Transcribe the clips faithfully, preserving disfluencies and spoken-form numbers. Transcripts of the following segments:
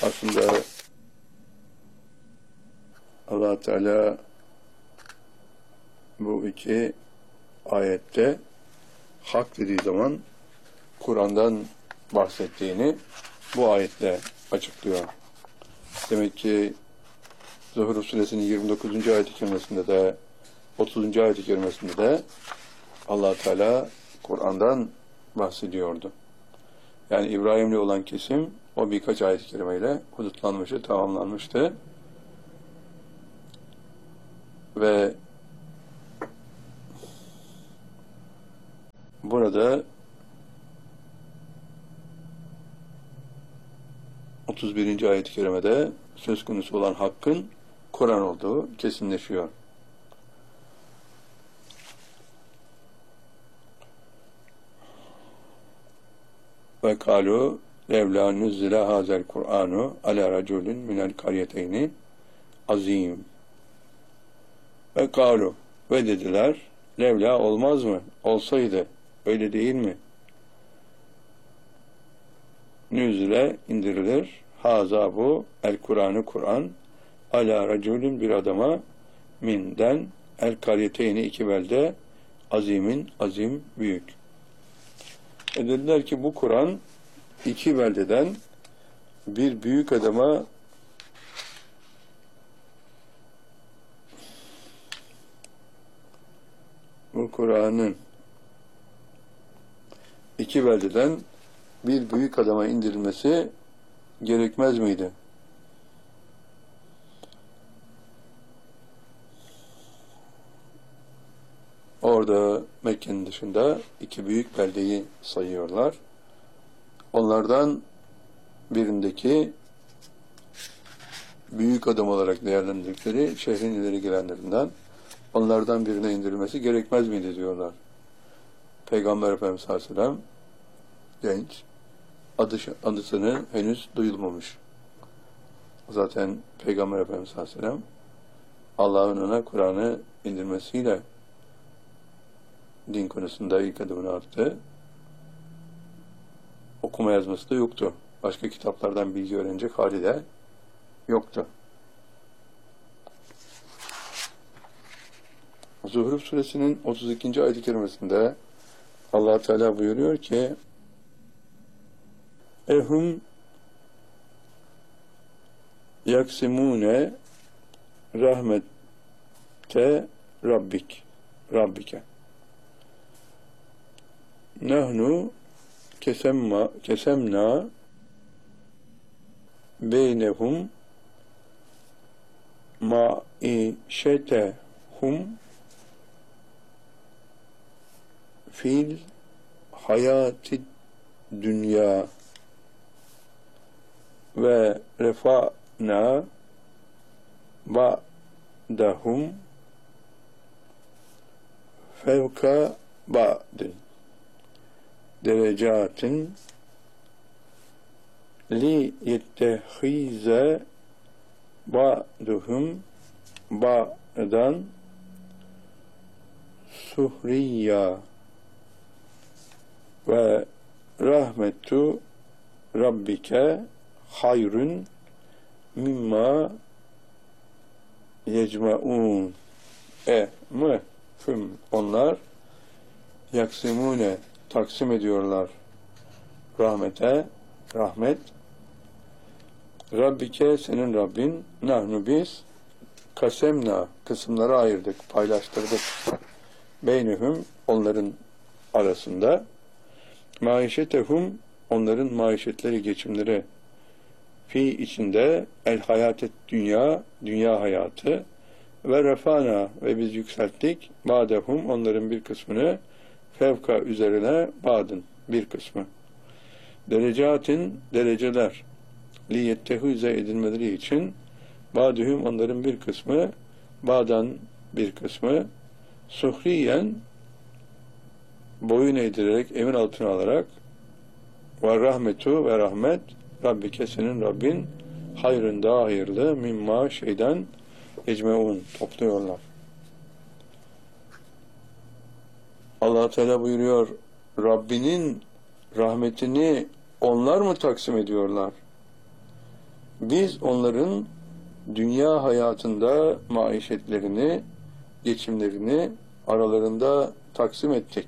Aslında Allah Teala bu iki ayette hak dediği zaman Kur'an'dan bahsettiğini bu ayetle açıklıyor. Demek ki Zuhruf Suresinin yirmi dokuzuncu ayet-i kerimesinde de otuzuncu ayet-i kerimesinde de Allah Teala Kur'an'dan bahsediyordu. Yani İbrahimli olan kesim o birkaç ayet-i kerimeyle hudutlanmıştı, tamamlanmıştı. Ve burada otuz birinci ayet-i kerimede söz konusu olan hakkın Kur'an olduğu kesinleşiyor. Ve kalu levla nuzzile hazel Kur'anu ala raculun minel karyeteyni azim. Ve kalu ve dediler levla olmaz mı? Olsaydı öyle değil mi? Nüzile indirilir. Haza bu el Kur'an'ı Kur'an ala raculun bir adama minden el karyeteyni iki belde azimin azim büyük. E dediler ki bu Kur'an iki beldeden bir büyük adama bu Kur'an'ın iki beldeden bir büyük adama indirilmesi gerekmez miydi? Orada Mekke'nin dışında iki büyük beldeyi sayıyorlar. Onlardan birindeki büyük adam olarak değerlendirdikleri şehrin ileri gelenlerinden onlardan birine indirilmesi gerekmez miydi diyorlar. Peygamber Efendimiz sallallahu aleyhi ve sellem genç, adı, adısını henüz duyulmamış. Zaten Peygamber Efendimiz sallallahu aleyhi ve sellem Allah'ın ona Kur'an'ı indirmesiyle din konusunda ilk adımını attı. Okuma yazması da yoktu. Başka kitaplardan bilgi öğrenecek hali de yoktu. Zuhruf Suresinin otuz ikinci ayet-i kerimesinde Allah Teala buyuruyor ki ehum yaksimune rahmete rabbik rabbike nahnu kesemma kesemna beynehum maişetehum fil hayati dünya ve refa'na ba'dahum fevka ba'din derecatin li yettehize ba'duhum ba'dan suhriyya ve rahmetu rabbike hayrun mimma yecmaun e mı füm onlar yaksimune taksim ediyorlar rahmete rahmet Rabbike senin Rabbin nahnu biz kasemna kısımlara ayırdık paylaştırdık beynühüm onların arasında maişetehum onların maişetleri geçimleri fi içinde el hayatet dünya dünya hayatı ve refana ve biz yükselttik ba'dehum onların bir kısmını fevka üzerine ba'dın bir kısmı derecatin dereceler liyettehuze edilmeleri için ba'dühüm onların bir kısmı ba'dan bir kısmı suhriyen boyun eğdirerek emir altına alarak ve rahmetu ve rahmet Rabbike senin Rabbin hayrın daha hayırlı mimma şeyden ecmeun topluyorlar. Allah Teala buyuruyor Rabbinin rahmetini onlar mı taksim ediyorlar? Biz onların dünya hayatında maişetlerini, geçimlerini aralarında taksim ettik.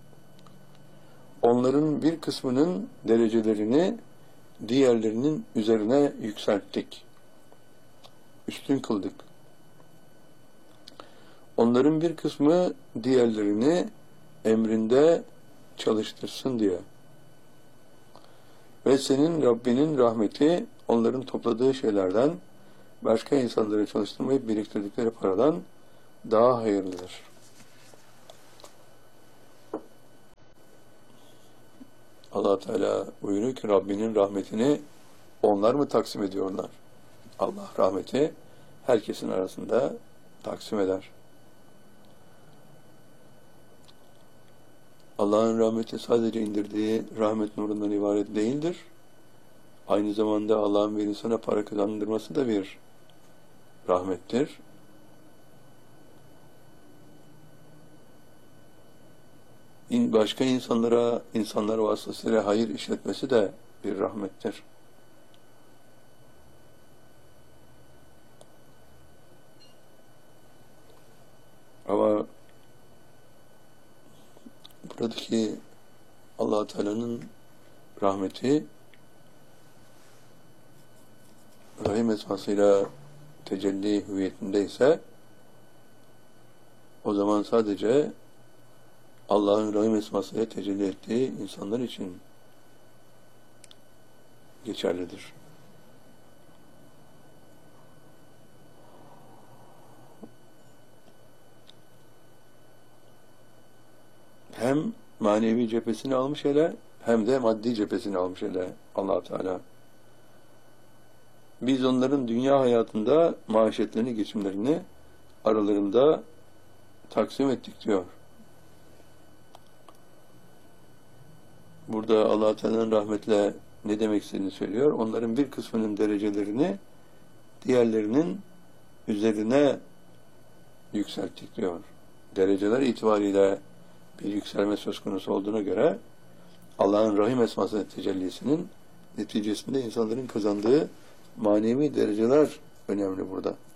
Onların bir kısmının derecelerini diğerlerinin üzerine yükselttik. Üstün kıldık. Onların bir kısmı diğerlerini emrinde çalıştırsın diye. Ve senin Rabbinin rahmeti onların topladığı şeylerden başka insanları çalıştırmayıp biriktirdikleri paradan daha hayırlıdır. Allah Teala buyuruyor ki Rabbinin rahmetini onlar mı taksim ediyorlar? Allah rahmeti herkesin arasında taksim eder. Allah'ın rahmeti sadece indirdiği rahmet nurundan ibaret değildir. Aynı zamanda Allah'ın bir insana para kazandırması da bir rahmettir. Başka insanlara, insanlar vasıtasıyla hayır işletmesi de bir rahmettir. Ama buradaki Allah Teala'nın rahmeti Rahim esmasıyla tecelli hüviyetindeyse o zaman sadece Allah'ın Rahim esmasıyla tecelli ettiği insanlar için geçerlidir. Hem manevi cephesini almış hele hem de maddi cephesini almış hele Allah Teala. Biz onların dünya hayatında maişetlerini, geçimlerini aralarında taksim ettik diyor. Burada Allah Teala'nın rahmetle ne demek istediğini söylüyor. Onların bir kısmının derecelerini diğerlerinin üzerine yükselttik diyor. Dereceler itibariyle bir yükselme söz konusu olduğuna göre Allah'ın Rahim esması tecellisinin neticesinde insanların kazandığı manevi dereceler önemli burada.